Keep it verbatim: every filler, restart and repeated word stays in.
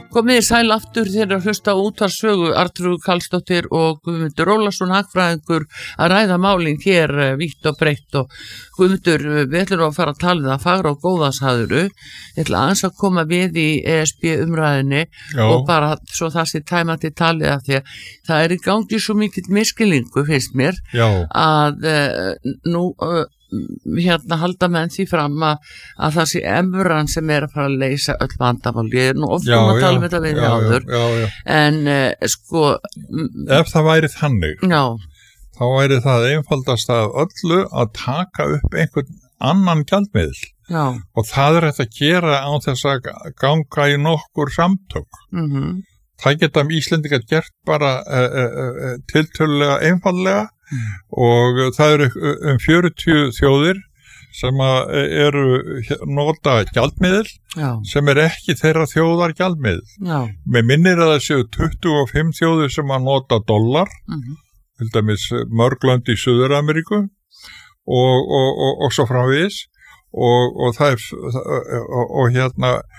Komið í sæl aftur þegar að hlusta út að sögu Arnþrúður Karlsdóttir og Guðmundur Ólafsson hagfræðingur að ræða málin hér vítt og breitt og Guðmundur, við ætlum að fara að tala það fagra og góðashæðuru. Ég ætla aðeins að koma við í E S B umræðinni Já. Og bara svo það sé tæmandi talið af því að það er í gangi svo mikill miskilingu finnst mér Já. Að uh, nú uh, hérna halda menn því fram að, að það sé evran sem er að fara að leysa öll vandamál. Ég er nú oft um að tala um þetta við já, áður já, já, já. En uh, sko ef það væri þannig já. Þá væri það einfaldast að öllu að taka upp einhvern annan gjaldmiðil já. Og það er þetta að gera á þess að ganga í nokkur samtök mm-hmm. Það geta Íslendingar gert bara uh, uh, uh, tiltölulega einfaldlega Mm. og það eru um fjörutíu þjóðir sem að eru nota gjaldmiðil Já. Sem er ekki þeirra þjóðar gjaldmiðil. Já. Með minnir að það séu tuttugu og fimm þjóðir sem að nota dollar, mm-hmm. til dæmis mörglönd í Suður-Ameríku og, og, og, og svo framvegis og, og það er og, og hérna